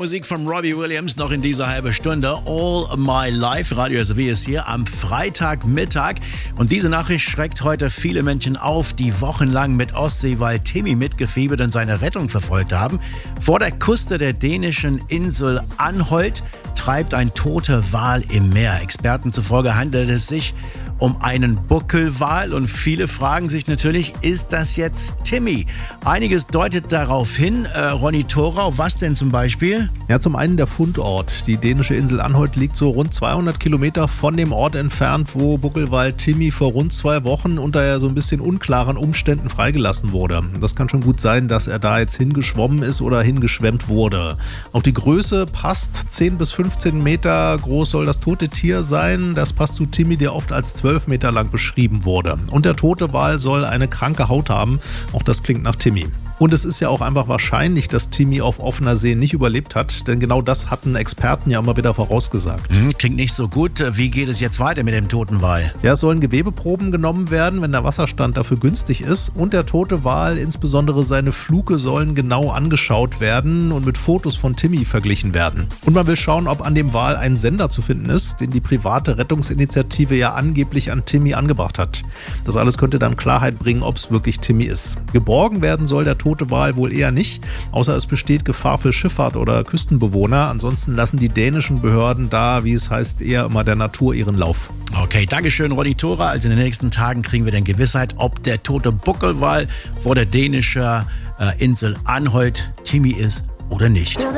Musik von Robbie Williams noch in dieser halben Stunde. All My Life, Radio SW ist hier am Freitagmittag. Und diese Nachricht schreckt heute viele Menschen auf, die wochenlang mit Ostseewal Timmy mitgefiebert und seine Rettung verfolgt haben. Vor der Küste der dänischen Insel Anholt treibt ein toter Wal im Meer. Experten zufolge handelt es sich um einen Buckelwal und viele fragen sich natürlich, ist das jetzt Timmy? Einiges deutet darauf hin. Ronny Thorau, was denn zum Beispiel? Ja, zum einen der Fundort. Die dänische Insel Anholt liegt so rund 200 Kilometer von dem Ort entfernt, wo Buckelwal Timmy vor rund 2 Wochen unter so ein bisschen unklaren Umständen freigelassen wurde. Das kann schon gut sein, dass er da jetzt hingeschwommen ist oder hingeschwemmt wurde. Auch die Größe passt. 10 bis 15 Meter groß soll das tote Tier sein. Das passt zu Timmy, der oft als 12 Meter lang beschrieben wurde. Und der tote Wal soll eine kranke Haut haben. Auch das klingt nach Timmy. Und es ist ja auch einfach wahrscheinlich, dass Timmy auf offener See nicht überlebt hat, denn genau das hatten Experten ja immer wieder vorausgesagt. Klingt nicht so gut. Wie geht es jetzt weiter mit dem toten Wal? Ja, es sollen Gewebeproben genommen werden, wenn der Wasserstand dafür günstig ist. Und der tote Wal, insbesondere seine Fluke, sollen genau angeschaut werden und mit Fotos von Timmy verglichen werden. Und man will schauen, ob an dem Wal ein Sender zu finden ist, den die private Rettungsinitiative ja angeblich an Timmy angebracht hat. Das alles könnte dann Klarheit bringen, ob es wirklich Timmy ist. Geborgen werden soll der tote Wal wohl eher nicht, außer es besteht Gefahr für Schifffahrt oder Küstenbewohner. Ansonsten lassen die dänischen Behörden da, wie es heißt, eher immer der Natur ihren Lauf. Okay, Dankeschön, Ronny Thora. Also in den nächsten Tagen kriegen wir dann Gewissheit, ob der tote Buckelwal vor der dänischen Insel Anholt Timmy ist oder nicht.